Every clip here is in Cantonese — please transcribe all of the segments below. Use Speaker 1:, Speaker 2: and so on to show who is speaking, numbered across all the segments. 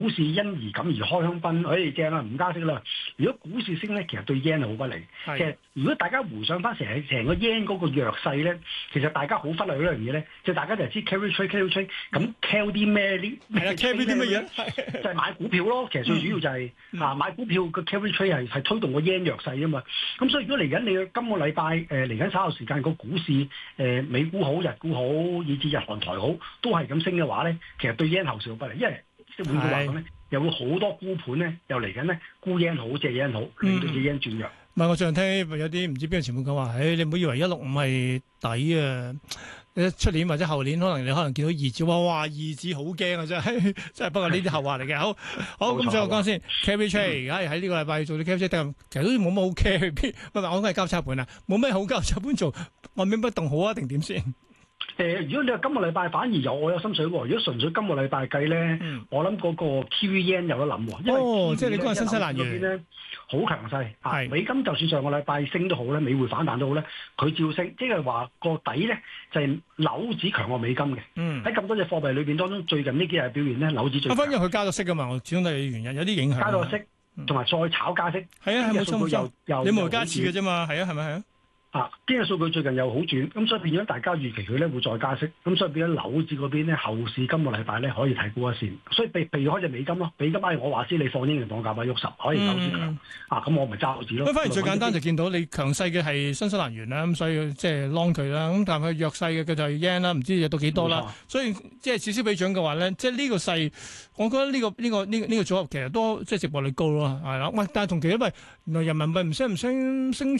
Speaker 1: 股市因而咁而開香檳，正啦，唔加息啦。如果股市升咧，其實對 yen 係好不利。
Speaker 2: 係
Speaker 1: 其實如果大家回想翻成個 yen 嗰個弱勢咧，其實大家好忽略嗰樣嘢咧，就大家就係知 carry trade，咁 carry 啲咩呢？
Speaker 2: 係啦，carry 啲乜嘢？
Speaker 1: 就係買股票咯。其實最主要就係買股票個 carry trade 係推動個 yen 弱勢啊嘛。咁所以如果嚟緊你今個禮拜嚟緊稍後時間個股市美股好、日股好，以至日韓台好，都係咁升嘅話咧，其實對 yen 後市好不利，因為即係換句話講咧，又會好多沽盤咧，又嚟緊咧沽 yen 好，借 yen 好，令到隻 yen 轉弱。
Speaker 2: 唔係，我最近聽有啲唔知邊個前輩講話，你唔好以為165係底啊！出年或者後年，可能見到二字，哇！二字好驚啊，真係真係。不過呢啲後話嚟嘅。好，咁再講先。carry trade 而家喺呢個禮拜做啲 carry trade，其實都冇乜好 carry。唔係，我講係交叉盤啊，冇咩好交叉盤做，按兵不動好啊，定點先？
Speaker 1: 如果你話今個禮拜反而我有心水喎。如果純粹今個禮拜計咧，我諗嗰個 Kiwi Yen 有得諗喎。因為
Speaker 2: 即係你講係新西蘭元
Speaker 1: 咧好強勢，美金就算上個禮拜升都好咧，美匯反彈都好咧，佢照升，即係話個底咧就係紐指強過美金嘅。喺咁多隻貨幣裏邊當中，最近呢幾日表現咧，紐指最強。因為
Speaker 2: 佢加咗息㗎嘛，我始終都係原因，有啲影響。
Speaker 1: 加咗息，同埋再炒加息。係啊，冇錯，
Speaker 2: 你冇加次嘅啫嘛，係啊，係咪係啊？
Speaker 1: 經濟數據最近又好轉，咁所以變咗大家預期佢咧會再加息，咁所以變咗紐指嗰邊咧後市今個禮拜咧可以睇高一線，所以避開隻美金咯。美金我話知你放英鎊價位喐10，可以紐指強，咁我咪揸紐指咯。
Speaker 2: 反而最簡單就見到你強勢嘅係新西蘭元啦，咁所以即係 long 佢啦，咁但係佢弱勢嘅就係 yen 啦，唔知有到幾多啦。所以即係此消彼長嘅話咧，即係呢個勢，我覺得呢個組合其實都即係值博率高咯，係啦。喂，但係同期因為原來人民幣唔升穿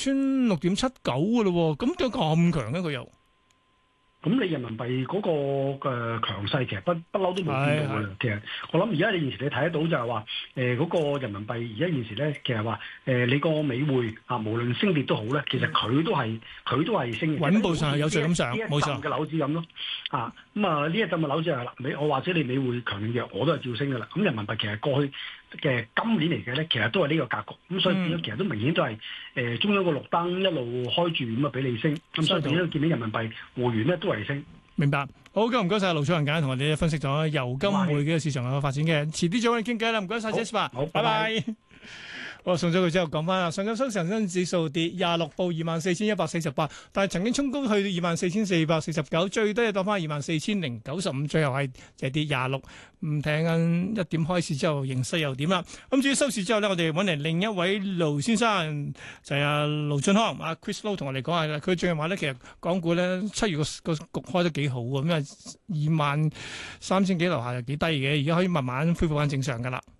Speaker 2: 6.79。嘅咯，咁點解咁強咧？佢又
Speaker 1: 咁你人民幣嗰個強勢其實不嬲都冇見到嘅。其實我諗而家你現時你睇得到就係話嗰個人民幣而家現時咧，其實話你個美匯無論升跌都好咧，其實佢都係升嘅，
Speaker 2: 穩步上係有序咁上，冇錯
Speaker 1: 嘅樓指咁咯。呢一陣嘅樓指係啦，我或者你美匯強定弱，我都係照升嘅啦。咁人民幣其實過去嘅今年嚟嘅咧，其實都係呢個格局。咁所以變咗其實都明顯都係中央個綠燈一路開住咁俾你升。咁所以變咗見到人民幣匯元咧都係升。
Speaker 2: 明白。好，唔該晒盧楚仁同我哋分析咗油金匯嘅市場嘅發展嘅。遲啲再揾你傾偈啦。唔該晒 Jasper。好，拜拜。我送咗佢之後講翻啦，上晝收市恒生指數跌26，報24,148，但係曾經衝高去到24,449，最低又到翻24,095，最後係就跌26，唔停緊1點開市之後形勢又點啦？咁至於收市之後呢，我哋揾嚟另一位盧先生，就係阿盧俊康，阿 Chris Low 同我哋講下啦。佢最近話呢，其實港股呢7月個局開得幾好喎，咁啊23,000幾樓下又幾低嘅，而家可以慢慢恢復翻正常噶啦。